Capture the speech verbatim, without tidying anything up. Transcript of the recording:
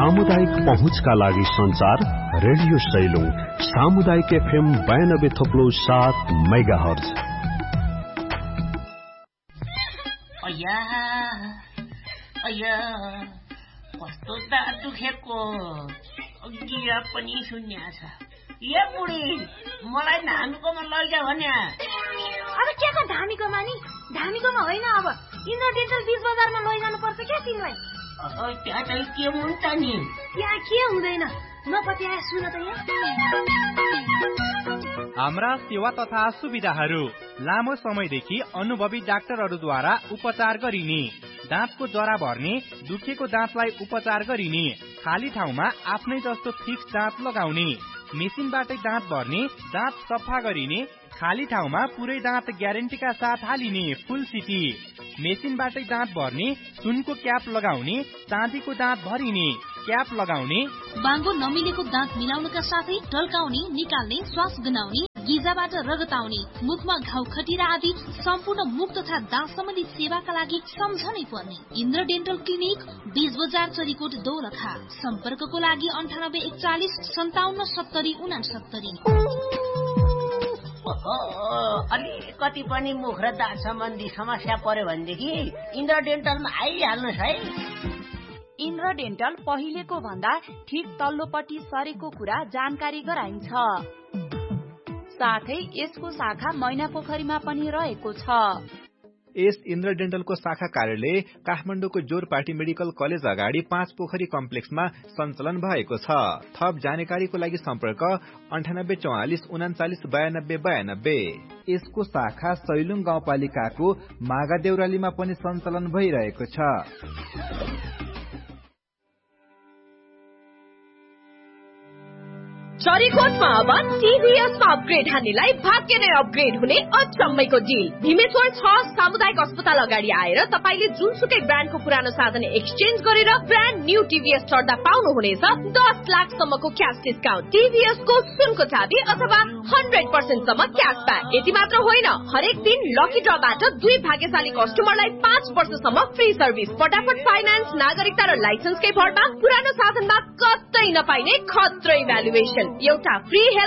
सामुदायिक पहुँचका लागि संचार रेडियो सैलुङ सामुदायिक एफएम बयानब्बे थोप्लो सात मेगाहर्ज। अया अया कस्तो दाँत दुखेको गिरा पनि शून्य छ। ए बुढी मलाई धामीकोमा लैजा भन्या। अब के को धामीकोमा नि? धामीकोमा होइन, अब इन्द्र डेन्टल बीच बजारमा लैजानु पर्छ क्या तिमीलाई। त्यहाँ चाहिँ के हुन्छ नि? त्यहाँ के हुँदैन, म कति आए सुन त यहाँ। हाम्रा सेवा तथा सुविधाहरू लामो समयदेखि अनुभवी डाक्टरहरूद्वारा उपचार गरिने, दाँतको जरा भर्ने, दुखेको दाँतलाई उपचार गरिने, खाली ठाउँमा आफ्नै जस्तो फिक्स दाँत लगाउने, मेसिनबाटै दाँत भर्ने, दाँत सफा गरिने, खाली ठाउँमा पुरै दाँत ग्यारेन्टीका साथ हालिने फुल सिटी, मेसिनबाटै दाँत भर्ने, सुनको क्याप लगाउने, चाँदीको दाँत भरिने, क्याप लगाउने, बाङ्गो नमिलेको दाँत मिलाउनका साथै ढल्काउने, निकाल्ने, श्वास गनाउने, गिजाबाट रगत आउने, मुखमा घाउ खटिरा आदि सम्पूर्ण मुख तथा दाँत सम्बन्धी सेवाका लागि सम्झनै पर्ने इन्द्र डेन्टल क्लिनिक, बीज बजार, चरीकोट, दोलखा। सम्पर्कको लागि अन्ठानब्बे एकचालिस सन्ताउन्न सत्तरी उनासत्तरी। अलिकति पनि मुख र दाँत सम्बन्धी समस्या पर्यो भनेदेखि इन्द्र डेन्टलमा आइहाल्नुहोस् है। इन्द्र डेन्टल पहिलेको भन्दा ठिक तल्लोपट्टि सरेको कुरा जानकारी गराइन्छ। साथै यसको शाखा मैनापोखरीमा पनि रहेको छ। यस इन्द्र डेन्टलको शाखा कार्यालय काठमाडौँको जोरपाटी मेडिकल कलेज अगाडि पाँच पोखरी कम्प्लेक्समा सञ्चालन भएको छ। थप जानकारीको लागि सम्पर्क अन्ठानब्बे चौवालिस उनाचालिस बयानब्बे बयानब्बे। यसको शाखा सैलुङ गाउँपालिकाको मागा देउरालीमा पनि सञ्चालन भइरहेको छ। चरीकोटमा अब टीभीएसमा अपग्रेड हान्नेलाई भाग्य नै अपग्रेड हुने अचम्मैको डिल। भीमेश्वर छ सामुदायिक अस्पताल अगाडि आएर तपाईले जुनसुकै ब्रान्डको पुरानो साधन एक्सचेन्ज गरेर ब्रान्ड न्यू टीभीएस चढ्दा पाउनुहुनेछ दस लाख सम्मको क्याश डिस्काउन्ट, टीभीएसको सुनको चाबी अथवा हन्ड्रेड पर्सेन्ट सम्म क्यासब्याक। यति मात्र होइन, हरेक दिन लकी ड्रबाट दुई भाग्यशाली कस्टमरलाई पाँच वर्षसम्म फ्री सर्भिस। फटाफट फाइनान्स, नागरिकता र लाइसेन्सकै भरमा पुरानो साधनमा कतै नपाइने खत्रै भ्यालुएसन। एउटा फ्री